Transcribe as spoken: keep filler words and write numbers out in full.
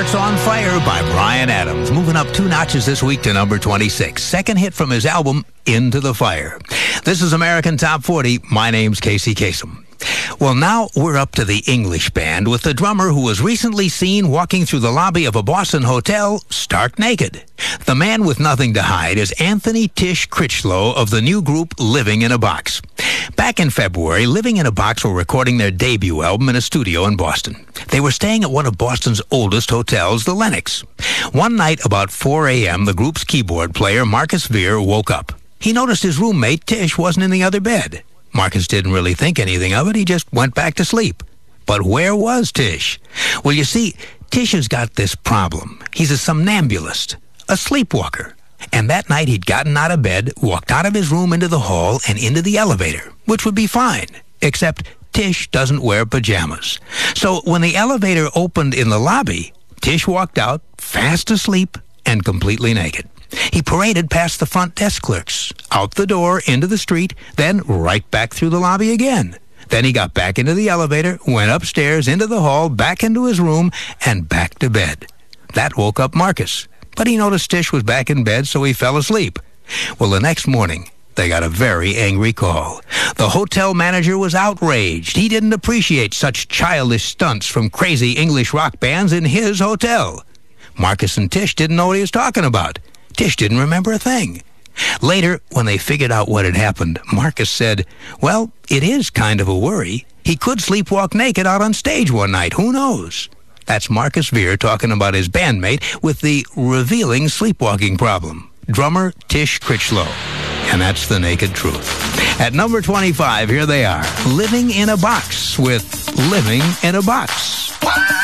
Hearts on Fire by Bryan Adams, moving up two notches this week to number twenty-six. Second hit from his album, Into the Fire. This is American Top forty. My name's Casey Kasem. Well, now we're up to the English band with the drummer who was recently seen walking through the lobby of a Boston hotel stark naked. The man with nothing to hide is Anthony Tish Critchlow of the new group Living in a Box. Back in February, Living in a Box were recording their debut album in a studio in Boston. They were staying at one of Boston's oldest hotels, the Lenox. One night about four a.m., the group's keyboard player, Marcus Veer, woke up. He noticed his roommate, Tish, wasn't in the other bed. Marcus didn't really think anything of it. He just went back to sleep. But where was Tish? Well, you see, Tish has got this problem. He's a somnambulist, a sleepwalker. And that night he'd gotten out of bed, walked out of his room into the hall and into the elevator, which would be fine, except Tish doesn't wear pajamas. So when the elevator opened in the lobby, Tish walked out, fast asleep and completely naked. He paraded past the front desk clerks, out the door, into the street, then right back through the lobby again. Then he got back into the elevator, went upstairs, into the hall, back into his room, and back to bed. That woke up Marcus. But he noticed Tish was back in bed, so he fell asleep. Well, the next morning, they got a very angry call. The hotel manager was outraged. He didn't appreciate such childish stunts from crazy English rock bands in his hotel. Marcus and Tish didn't know what he was talking about. Tish didn't remember a thing. Later, when they figured out what had happened, Marcus said, well, it is kind of a worry. He could sleepwalk naked out on stage one night. Who knows? That's Marcus Veer talking about his bandmate with the revealing sleepwalking problem, drummer Tish Critchlow. And that's the naked truth. At number twenty-five, here they are, Living in a Box with Living in a Box.